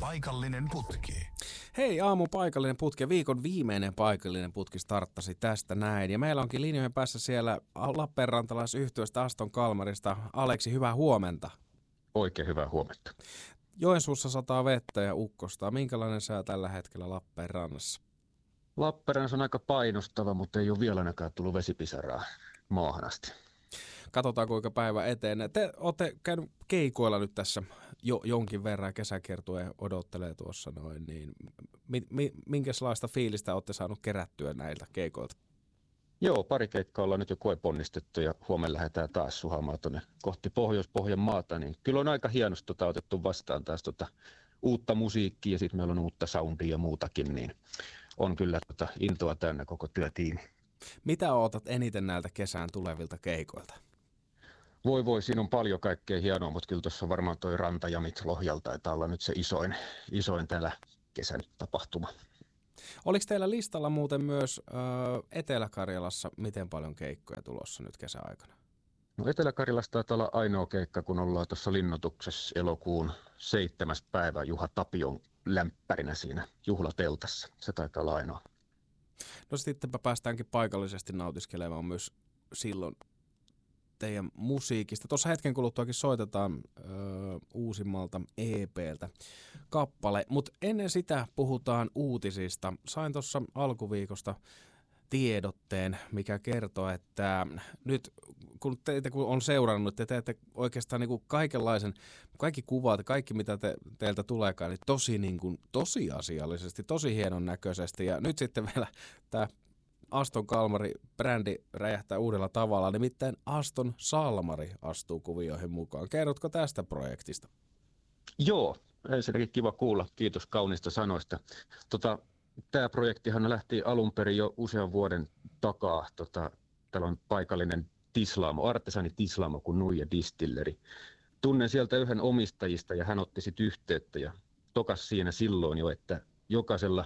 Paikallinen putki. Hei, aamun paikallinen putki ja viikon viimeinen paikallinen putki starttasi tästä näin. Ja meillä onkin linjojen päässä siellä Lappeenrantalaisyhtyeestä Aston Kalmarista. Aleksi, hyvää huomenta. Oikein hyvää huomenta. Joensuussa sataa vettä ja ukkosta. Minkälainen sää tällä hetkellä Lappeenrannassa? Lappeenrannassa on aika painostava, mutta ei ole vielä ainakaan tullut vesipisaraa maahan asti. Katsotaan kuinka päivä etenee. Te olette käynyt keikoilla nyt tässä jo jonkin verran, kesäkiertue odottelee tuossa noin, niin minkälaista fiilistä olette saanut kerättyä näiltä keikoilta? Joo, pari keikkaa ollaan nyt jo koeponnistettu ja huomenna lähdetään taas suhaamaan tuonne kohti Pohjois-Pohjanmaata, niin kyllä on aika hienosti otettu vastaan taas uutta musiikkia ja sitten meillä on uutta soundia ja muutakin, niin on kyllä intoa täynnä koko työtiimi. Mitä odotat eniten näiltä kesään tulevilta keikoilta? Voi, siinä on paljon kaikkea hienoa, mutta kyllä tuossa varmaan toi Rantajamit Lohjalta taitaa olla nyt se isoin tällä kesän tapahtuma. Oliko teillä listalla muuten myös Etelä-Karjalassa miten paljon keikkoja tulossa nyt kesäaikana? No Etelä-Karjalassa taitaa olla ainoa keikka, kun ollaan tuossa linnoituksessa elokuun 7. päivä Juha Tapion lämpärinä siinä juhlateltassa. Se taitaa olla ainoa. No sittenpä päästäänkin paikallisesti nautiskelemaan myös silloin teidän musiikista. Tuossa hetken kuluttuakin soitetaan uusimmalta EP:ltä kappale, mutta ennen sitä puhutaan uutisista. Sain tuossa alkuviikosta tiedotteen, mikä kertoo, että nyt kun teitä on seurannut, te teette oikeastaan niin kuin kaikenlaisen, kaikki kuvat, kaikki mitä teiltä tuleekaan, niin tosi asiallisesti, tosi hienon näköisesti. Ja nyt sitten vielä tämä Aston Kalmari-brändi räjähtää uudella tavalla, nimittäin Aston Salmari astuu kuvioihin mukaan. Kerrotko tästä projektista? Joo, ensinnäkin kiva kuulla. Kiitos kaunista sanoista. Tämä projektihan lähti alun perin jo usean vuoden takaa. Täällä on paikallinen artesani tislaamo kuin Nuija Distilleri. Tunnen sieltä yhden omistajista ja hän otti sitten yhteyttä ja tokas siinä silloin jo, että jokaisella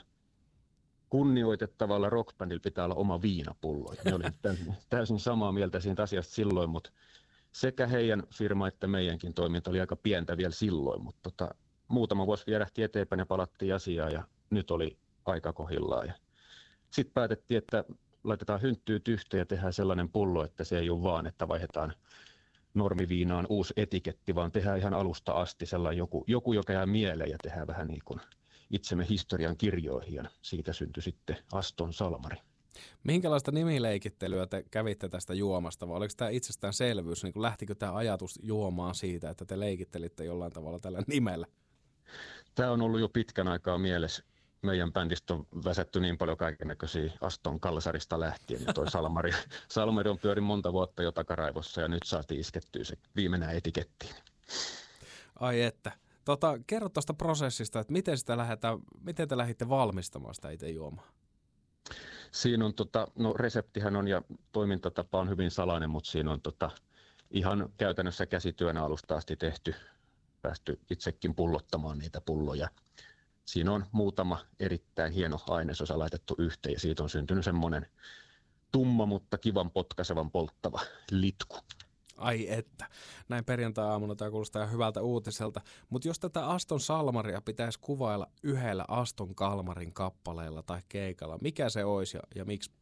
kunnioitettavalla rockbändillä pitää olla oma viinapullo. Me olin täysin samaa mieltä siitä asiasta silloin, mutta sekä heidän firma että meidänkin toiminta oli aika pientä vielä silloin, mutta muutama vuosi vierähti eteenpäin ja palattiin asiaan ja nyt oli aika kohdillaan. Sitten päätettiin, että laitetaan hynttyyt yhteen ja tehdään sellainen pullo, että se ei ole vaan, että vaihdetaan normiviinaan uusi etiketti, vaan tehdään ihan alusta asti sellainen joku joka jää mieleen ja tehdään vähän niin kuin itsemme historian kirjoihin ja siitä syntyi sitten Aston Salmari. Minkälaista nimileikittelyä te kävitte tästä juomasta, vai oliko tämä itsestäänselvyys? Niin lähtikö tämä ajatus juomaan siitä, että te leikittelitte jollain tavalla tällä nimellä? Tämä on ollut jo pitkän aikaa mielessä. Meidän bändistä on väsätty niin paljon kaikennäköisiä Aston Kalsarista lähtien. Ja toi Salmari on pyörin monta vuotta jo takaraivossa ja nyt saatiin iskettyä se viimeinen etikettiin. Ai että. Kerro tuosta prosessista, että miten te lähditte valmistamaan sitä itse juomaa? Siinä on, reseptihän on ja toimintatapa on hyvin salainen, mutta siinä on ihan käytännössä käsityönä alusta asti päästy itsekin pullottamaan niitä pulloja. Siinä on muutama erittäin hieno ainesosa laitettu yhteen ja siitä on syntynyt semmoinen tumma, mutta kivan potkaisevan polttava litku. Ai että. Näin perjantai-aamuna tämä kuulostaa hyvältä uutiselta. Mutta jos tätä Aston Salmaria pitäisi kuvailla yhdellä Aston Kalmarin kappaleella tai keikalla, mikä se olisi ja miksi?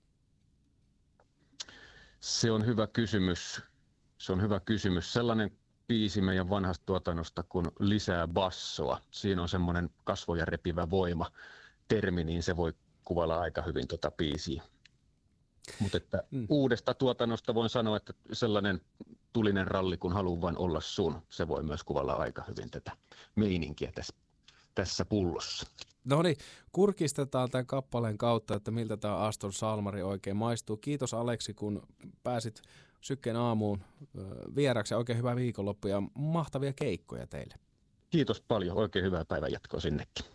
Se on hyvä kysymys. Sellainen biisi meidän vanhasta tuotannosta kuin Lisää bassoa. Siinä on semmoinen kasvoja repivä voima termi, niin se voi kuvailla aika hyvin biisiä. Mutta uudesta tuotannosta voin sanoa, että sellainen tulinen ralli, kun haluan vain olla sun, se voi myös kuvalla aika hyvin tätä meininkiä tässä pullossa. No niin, kurkistetaan tämän kappaleen kautta, että miltä tämä Aston Salmari oikein maistuu. Kiitos Aleksi, kun pääsit Sykkeen aamuun vieraksi ja oikein hyvää viikonloppua ja mahtavia keikkoja teille. Kiitos paljon, oikein hyvää päivänjatkoa sinnekin.